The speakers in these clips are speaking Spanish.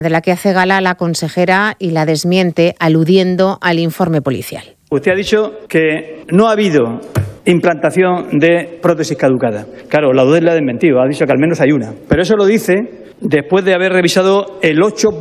de la que hace gala la consejera y la desmiente aludiendo al informe policial. Usted ha dicho que no ha habido implantación de prótesis caducadas. Claro, la UDES le ha desmentido, ha dicho que al menos hay una. Pero eso lo dice después de haber revisado el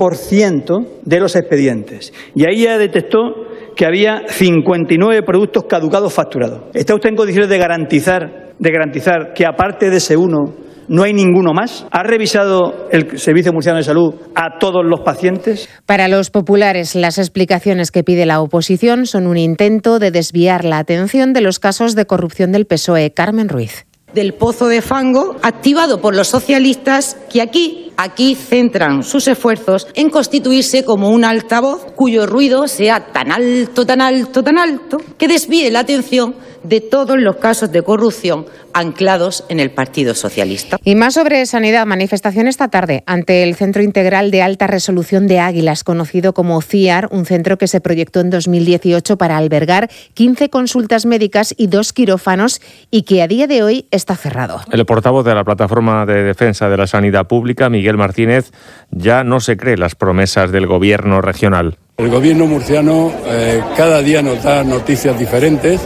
8% de los expedientes. Y ahí ya detectó que había 59 productos caducados facturados. ¿Está usted en condiciones de garantizar que aparte de ese uno no hay ninguno más? ¿Ha revisado el Servicio Murciano de Salud a todos los pacientes? Para los populares, las explicaciones que pide la oposición son un intento de desviar la atención de los casos de corrupción del PSOE. Carmen Ruiz. Del pozo de fango activado por los socialistas que aquí centran sus esfuerzos en constituirse como un altavoz cuyo ruido sea tan alto, tan alto, tan alto que desvíe la atención de todos los casos de corrupción anclados en el Partido Socialista. Y más sobre sanidad. Manifestación esta tarde ante el Centro Integral de Alta Resolución de Águilas, conocido como CIAR, un centro que se proyectó en 2018 para albergar 15 consultas médicas y 2 quirófanos y que a día de hoy está cerrado. El portavoz de la Plataforma de Defensa de la Sanidad Pública, Miguel Martínez, ya no se cree las promesas del gobierno regional. El gobierno murciano cada día nos da noticias diferentes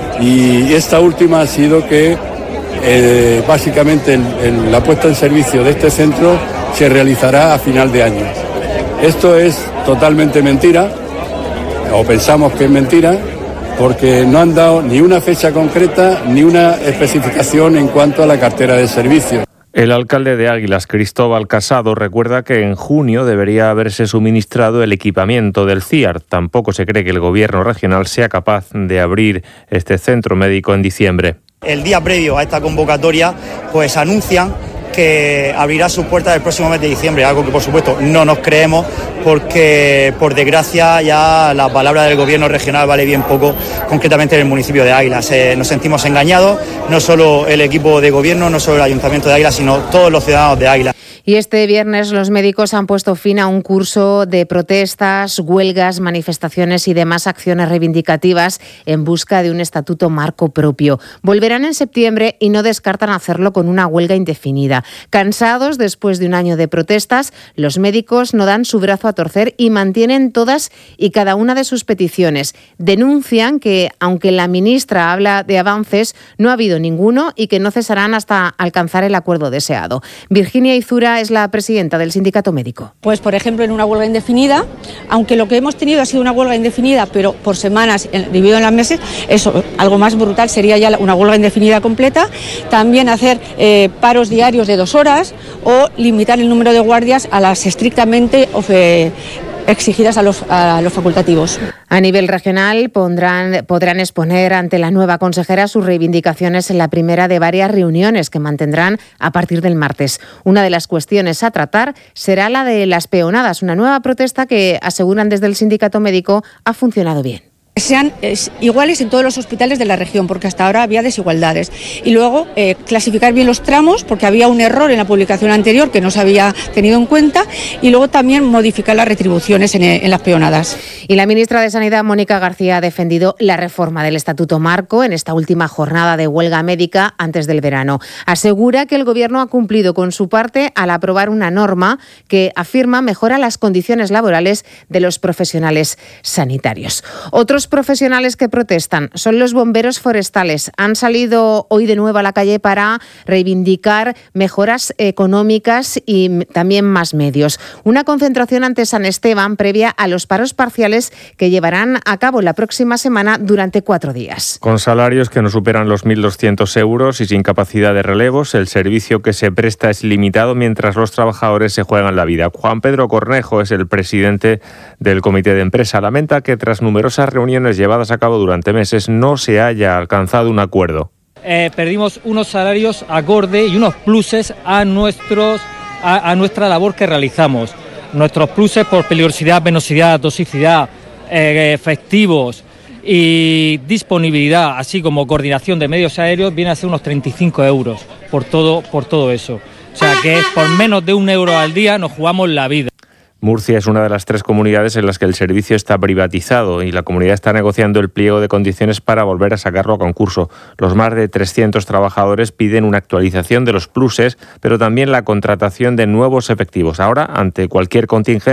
y esta última ha sido que básicamente la puesta en servicio de este centro se realizará a final de año. Esto es totalmente mentira, o pensamos que es mentira, porque no han dado ni una fecha concreta ni una especificación en cuanto a la cartera de servicios. El alcalde de Águilas, Cristóbal Casado, recuerda que en junio debería haberse suministrado el equipamiento del CIAR. Tampoco se cree que el gobierno regional sea capaz de abrir este centro médico en diciembre. El día previo a esta convocatoria, pues anuncian que abrirá sus puertas el próximo mes de diciembre, algo que por supuesto no nos creemos porque por desgracia ya la palabra del gobierno regional vale bien poco, concretamente en el municipio de Águilas. Nos sentimos engañados, no solo el equipo de gobierno, no solo el Ayuntamiento de Águilas, sino todos los ciudadanos de Águilas. Y este viernes los médicos han puesto fin a un curso de protestas, huelgas, manifestaciones y demás acciones reivindicativas en busca de un estatuto marco propio. Volverán en septiembre y no descartan hacerlo con una huelga indefinida. Cansados después de un año de protestas, los médicos no dan su brazo a torcer y mantienen todas y cada una de sus peticiones. Denuncian que, aunque la ministra habla de avances, no ha habido ninguno y que no cesarán hasta alcanzar el acuerdo deseado. Virginia Izura es la presidenta del sindicato médico. Pues, por ejemplo, en una huelga indefinida, aunque lo que hemos tenido ha sido una huelga indefinida, pero por semanas, dividido en las meses, eso, algo más brutal sería ya una huelga indefinida completa. También hacer paros diarios de 2 horas o limitar el número de guardias a las estrictamente exigidas a los facultativos. A nivel regional podrán exponer ante la nueva consejera sus reivindicaciones en la primera de varias reuniones que mantendrán a partir del martes. Una de las cuestiones a tratar será la de las peonadas, una nueva protesta que aseguran desde el sindicato médico ha funcionado bien. Sean iguales en todos los hospitales de la región, porque hasta ahora había desigualdades. Y luego clasificar bien los tramos, porque había un error en la publicación anterior que no se había tenido en cuenta, y luego también modificar las retribuciones en las peonadas. Y la ministra de Sanidad, Mónica García, ha defendido la reforma del Estatuto Marco en esta última jornada de huelga médica antes del verano. Asegura que el Gobierno ha cumplido con su parte al aprobar una norma que afirma mejora las condiciones laborales de los profesionales sanitarios. Otros profesionales que protestan son los bomberos forestales. Han salido hoy de nuevo a la calle para reivindicar mejoras económicas y también más medios. Una concentración ante San Esteban previa a los paros parciales que llevarán a cabo la próxima semana durante 4 días. Con salarios que no superan los 1.200 euros y sin capacidad de relevos, el servicio que se presta es limitado mientras los trabajadores se juegan la vida. Juan Pedro Cornejo es el presidente del comité de empresa. Lamenta que tras numerosas reuniones llevadas a cabo durante meses no se haya alcanzado un acuerdo. Perdimos unos salarios acorde y unos pluses a nuestra labor que realizamos. Nuestros pluses por peligrosidad, penosidad, toxicidad, efectivos y disponibilidad, así como coordinación de medios aéreos, viene a ser unos 35 euros por todo eso. O sea que por menos de 1 euro al día nos jugamos la vida. Murcia es una de las 3 comunidades en las que el servicio está privatizado y la comunidad está negociando el pliego de condiciones para volver a sacarlo a concurso. Los más de 300 trabajadores piden una actualización de los pluses, pero también la contratación de nuevos efectivos. Ahora, ante cualquier contingencia,